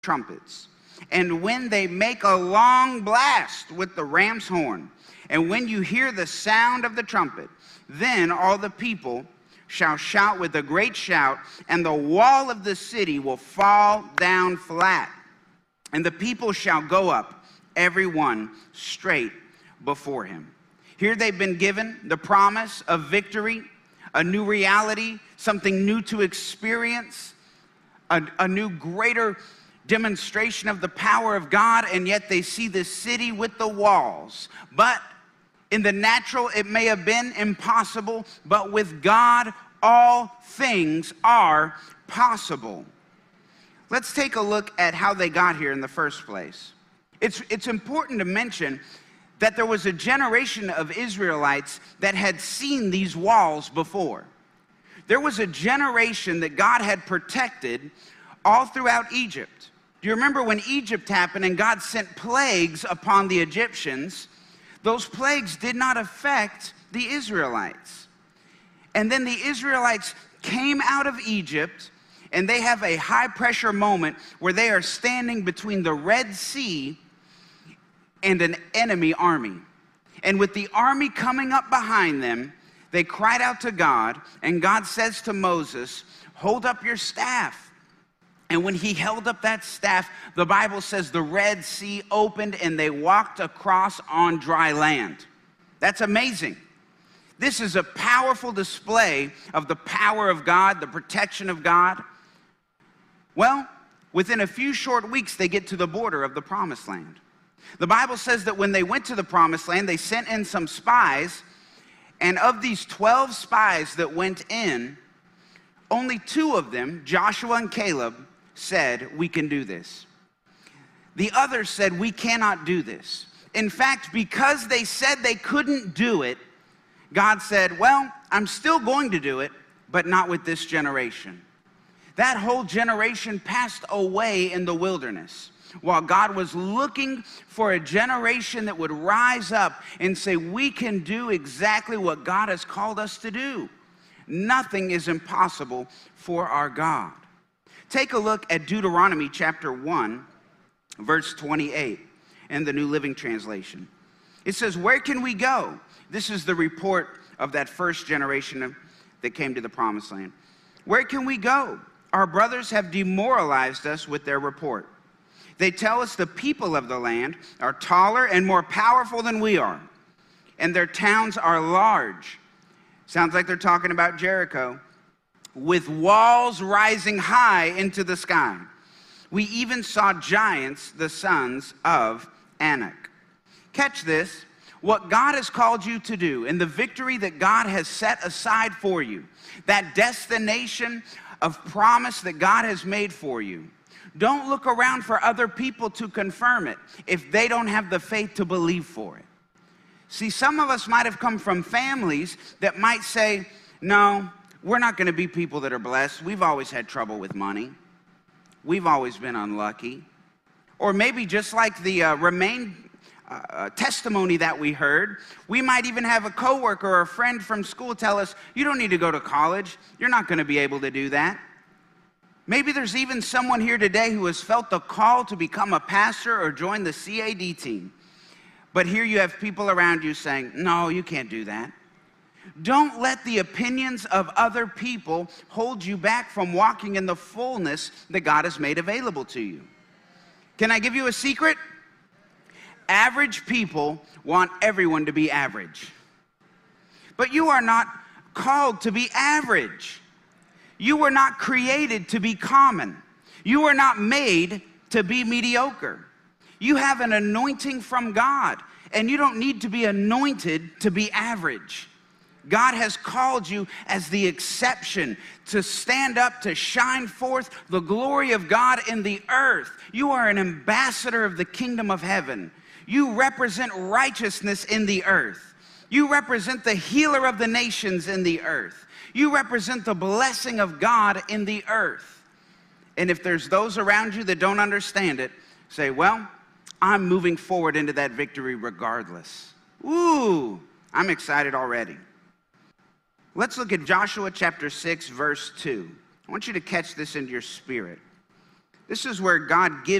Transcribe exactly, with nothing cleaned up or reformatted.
trumpets. And when they make a long blast with the ram's horn, and when you hear the sound of the trumpet, then all the people shall shout with a great shout, and the wall of the city will fall down flat. And the people shall go up, every one straight before him. Here they've been given the promise of victory, a new reality, something new to experience, a, a new greater demonstration of the power of God, and yet they see this city with the walls. But in the natural, it may have been impossible, but with God, all things are possible. Let's take a look at how they got here in the first place. It's, it's important to mention that there was a generation of Israelites that had seen these walls before. There was a generation that God had protected all throughout Egypt. Do you remember when Egypt happened and God sent plagues upon the Egyptians? Those plagues did not affect the Israelites. And then the Israelites came out of Egypt, and they have a high pressure moment where they are standing between the Red Sea and an enemy army. And with the army coming up behind them, they cried out to God, and God says to Moses, "Hold up your staff." And when he held up that staff, the Bible says the Red Sea opened and they walked across on dry land. That's amazing. This is a powerful display of the power of God, the protection of God. Well, within a few short weeks, they get to the border of the Promised Land. The Bible says that when they went to the Promised Land, they sent in some spies, and of these twelve spies that went in, only two of them, Joshua and Caleb, said, "We can do this." The others said, "We cannot do this." In fact, because they said they couldn't do it, God said, "Well, I'm still going to do it, but not with this generation." That whole generation passed away in the wilderness, while God was looking for a generation that would rise up and say, "We can do exactly what God has called us to do." Nothing is impossible for our God. Take a look at Deuteronomy chapter one, verse twenty-eight, in the New Living Translation. It says, "Where can we go?" This is the report of that first generation of, that came to the Promised Land. "Where can we go? Our brothers have demoralized us with their report. They tell us the people of the land are taller and more powerful than we are, and their towns are large." Sounds like they're talking about Jericho. "With walls rising high into the sky. We even saw giants, the sons of Anak." Catch this. What God has called you to do and the victory that God has set aside for you, that destination of promise that God has made for you. Don't look around for other people to confirm it if they don't have the faith to believe for it. See, some of us might have come from families that might say, "No, we're not going to be people that are blessed. We've always had trouble with money. We've always been unlucky." Or maybe just like the uh, Remain uh, testimony that we heard, we might even have a coworker or a friend from school tell us, "You don't need to go to college. You're not going to be able to do that." Maybe there's even someone here today who has felt the call to become a pastor or join the C A D team. But here you have people around you saying, "No, you can't do that." Don't let the opinions of other people hold you back from walking in the fullness that God has made available to you. Can I give you a secret? Average people want everyone to be average. But you are not called to be average. You were not created to be common. You were not made to be mediocre. You have an anointing from God, and you don't need to be anointed to be average. God has called you as the exception to stand up, to shine forth the glory of God in the earth. You are an ambassador of the kingdom of heaven. You represent righteousness in the earth. You represent the healer of the nations in the earth. You represent the blessing of God in the earth. And if there's those around you that don't understand it, say, "Well, I'm moving forward into that victory regardless." Ooh, I'm excited already. Let's look at Joshua chapter six, verse two. I want you to catch this into your spirit. This is where God gives